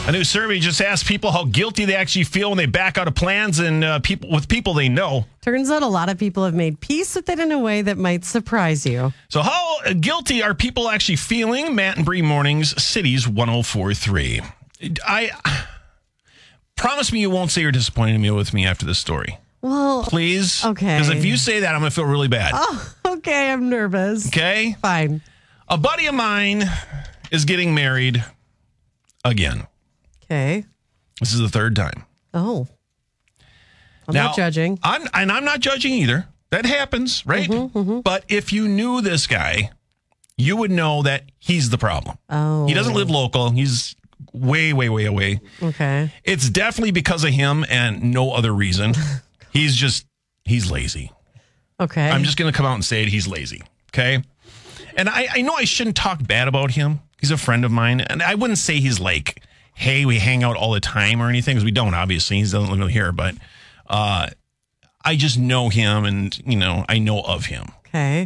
A new survey just asked people how guilty they actually feel when they back out of plans and people they know. Turns out a lot of people have made peace with it in a way that might surprise you. So how guilty are people actually feeling? Matt and Bree Mornings, Cities 104.3. I promise me you won't say you're disappointed in me with me after this story. Well, please. Okay. Because if you say that, I'm going to feel really bad. Oh, okay. I'm nervous. Okay. Fine. A buddy of mine is getting married again. Okay. This is the third time. Oh. I'm not judging. I'm not judging either. That happens, right? But if you knew this guy, you would know that he's the problem. Oh. He doesn't live local. He's way, way, way away. Okay. It's definitely because of him and no other reason. He's lazy. Okay. I'm just going to come out and say it. He's lazy. Okay. And I know I shouldn't talk bad about him. He's a friend of mine. And I wouldn't say he's like, hey, we hang out all the time or anything, because we don't, obviously. He doesn't live here. But I just know him and, I know of him. Okay.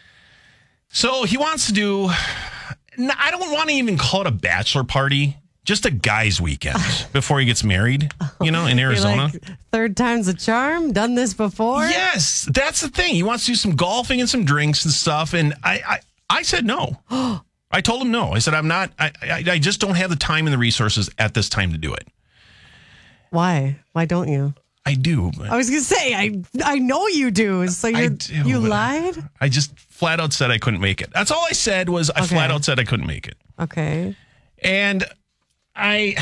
So he wants to do, I don't want to even call it a bachelor party, just a guy's weekend before he gets married, in Arizona. Like, third time's a charm? Done this before? Yes, that's the thing. He wants to do some golfing and some drinks and stuff. And I said no. I told him no. I said, I just don't have the time and the resources at this time to do it. Why? Why don't you? I do. But I was going to say, I know you do. So you lied? I just flat out said I couldn't make it. That's all I said was I flat out said I couldn't make it. Okay. And I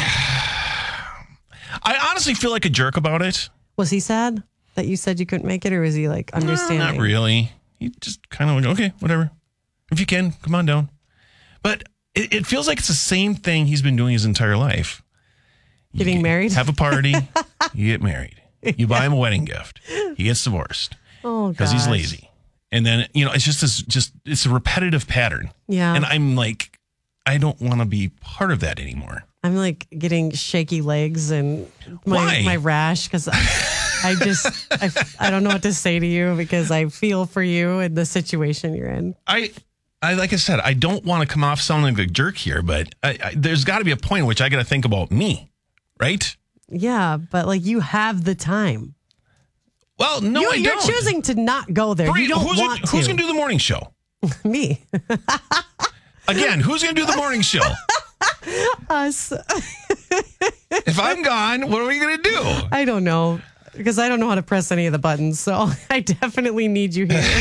honestly feel like a jerk about it. Was he sad that you said you couldn't make it, or was he like understanding? No, not really. He just kind of like, okay, whatever. If you can, come on down. But it feels like it's the same thing he's been doing his entire life. Getting married? Have a party, you get married. You buy him a wedding gift. He gets divorced. Oh, because he's lazy. And then, it's just it's a repetitive pattern. Yeah. And I'm like, I don't want to be part of that anymore. I'm like getting shaky legs and my rash because I don't know what to say to you because I feel for you and the situation you're in. I like I said, I don't want to come off sounding like a jerk here, but there's got to be a point in which I got to think about me, right? Yeah, but like you have the time. Well, no, I don't. You're choosing to not go there. You don't want to. Who's going to do the morning show? Me. Again, who's going to do the morning show? Us. If I'm gone, what are we going to do? I don't know. Because I don't know how to press any of the buttons, so I definitely need you here.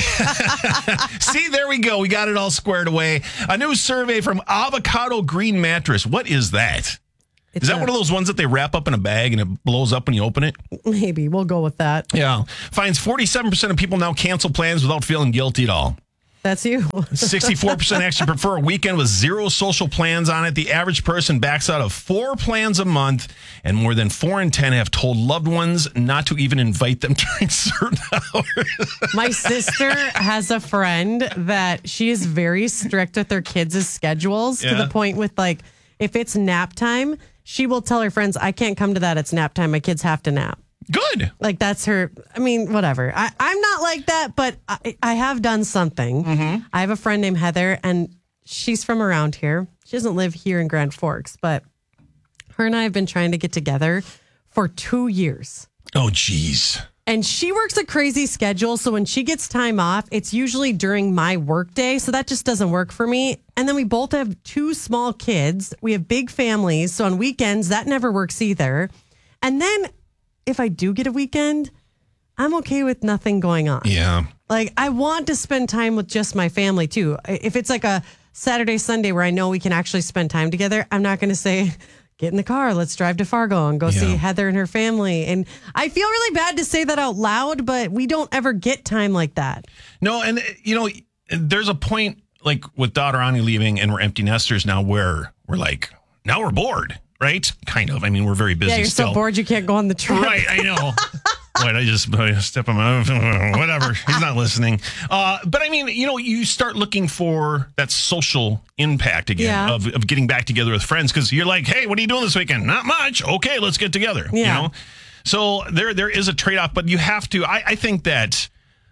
See, there we go. We got it all squared away. A new survey from Avocado Green Mattress. What is that? Is that one of those ones that they wrap up in a bag and it blows up when you open it? Maybe. We'll go with that. Yeah. Finds 47% of people now cancel plans without feeling guilty at all. That's you. 64% actually prefer a weekend with zero social plans on it. The average person backs out of 4 plans a month, and more than 4 in 10 have told loved ones not to even invite them during certain hours. My sister has a friend that she is very strict with her kids' schedules to the point with like, if it's nap time, she will tell her friends, I can't come to that. It's nap time. My kids have to nap. Good. Like that's her. I mean, whatever. I'm not like that, but I have done something. Mm-hmm. I have a friend named Heather, and she's from around here. She doesn't live here in Grand Forks, but her and I have been trying to get together for 2 years. Oh, geez. And she works a crazy schedule. So when she gets time off, it's usually during my work day. So that just doesn't work for me. And then we both have 2 small kids. We have big families. So on weekends, that never works either. And then if I do get a weekend, I'm okay with nothing going on. Yeah. Like, I want to spend time with just my family, too. If it's like a Saturday, Sunday where I know we can actually spend time together, I'm not going to say, get in the car, let's drive to Fargo and go see Heather and her family. And I feel really bad to say that out loud, but we don't ever get time like that. No, and, there's a point, like, with daughter Ani leaving and we're empty nesters now where we're like, now we're bored. Right? Kind of. I mean, we're very busy. Yeah, you're still. So bored you can't go on the trip. Right, I know. Wait, I just step on my... Whatever. He's not listening. But I mean, you start looking for that social impact again of getting back together with friends because you're like, hey, what are you doing this weekend? Not much. Okay, let's get together. Yeah. So there is a trade-off, but you have to... I think that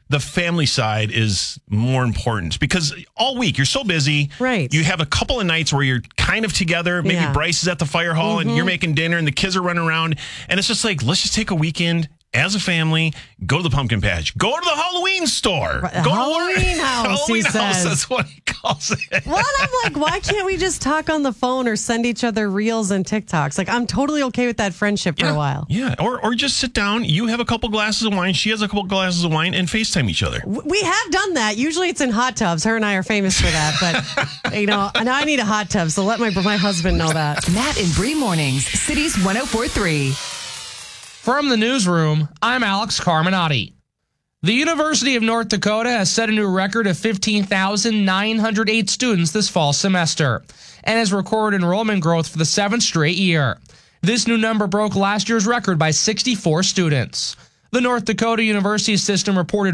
the family side is more important because all week you're so busy. Right. You have a couple of nights where you're kind of together. Maybe Bryce is at the fire hall and you're making dinner and the kids are running around. And it's just like, let's just take a weekend as a family, go to the pumpkin patch, go to the Halloween store, go Halloween to house, Halloween he house. says. That's what he calls it. Well, I'm like, why can't we just talk on the phone or send each other reels and TikToks? Like, I'm totally okay with that friendship for a while. Yeah, or just sit down. You have a couple glasses of wine. She has a couple glasses of wine and FaceTime each other. We have done that. Usually it's in hot tubs. Her and I are famous for that. But, now I need a hot tub, so let my husband know that. Matt and Bree Mornings, Cities 104.3. From the newsroom, I'm Alex Carminati. The University of North Dakota has set a new record of 15,908 students this fall semester and has recorded enrollment growth for the 7th straight year. This new number broke last year's record by 64 students. The North Dakota University system reported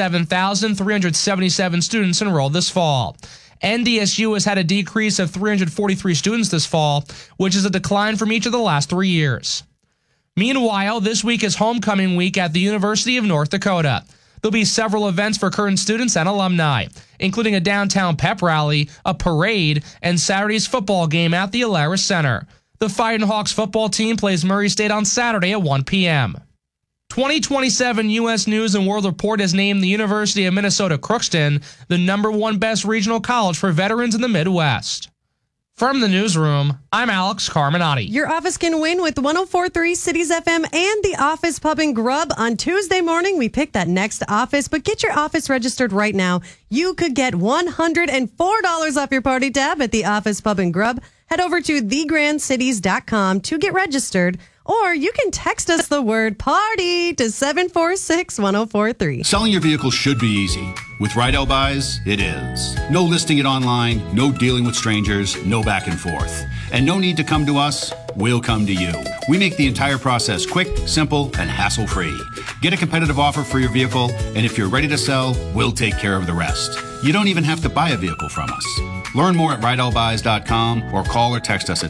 47,377 students enrolled this fall. NDSU has had a decrease of 343 students this fall, which is a decline from each of the last 3 years. Meanwhile, this week is homecoming week at the University of North Dakota. There'll be several events for current students and alumni, including a downtown pep rally, a parade, and Saturday's football game at the Alaris Center. The Fighting Hawks football team plays Murray State on Saturday at 1 p.m. 2027 U.S. News & World Report has named the University of Minnesota Crookston the #1 best regional college for veterans in the Midwest. From the newsroom, I'm Alex Carminati. Your office can win with 104.3 Cities FM and the Office Pub and Grub. On Tuesday morning, we pick that next office, but get your office registered right now. You could get $104 off your party tab at the Office Pub and Grub. Head over to thegrandcities.com to get registered, or you can text us the word party to 746-1043. Selling your vehicle should be easy. With Rydell Buys, it is. No listing it online, no dealing with strangers, no back and forth. And no need to come to us, we'll come to you. We make the entire process quick, simple, and hassle-free. Get a competitive offer for your vehicle, and if you're ready to sell, we'll take care of the rest. You don't even have to buy a vehicle from us. Learn more at RydellBuys.com or call or text us at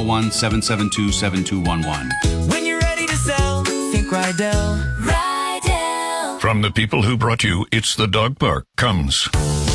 701-772-7211. When you're ready to sell, think Rydell. From the people who brought you It's the Dog Park comes